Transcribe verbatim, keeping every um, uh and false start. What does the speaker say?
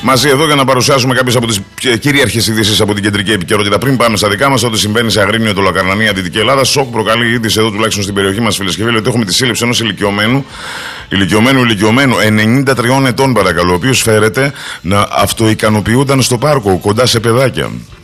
Μαζί εδώ για να παρουσιάσουμε κάποιες από τις κυρίαρχες ειδήσεις από την κεντρική επικαιρότητα. Πριν πάμε στα δικά μας, ό,τι συμβαίνει σε Αγρίνιο, το Λακαρνανία, Δυτική Ελλάδα. Σοκ προκαλεί η είδηση εδώ τουλάχιστον στην περιοχή μας, φίλες και φίλοι, ότι έχουμε τη σύλληψη ενός ηλικιωμένου, ηλικιωμένου, ηλικιωμένου ενενήντα τριών ετών, παρακαλώ, ο οποίος φέρεται να αυτοικανοποιούνταν στο πάρκο κοντά σε παιδάκια.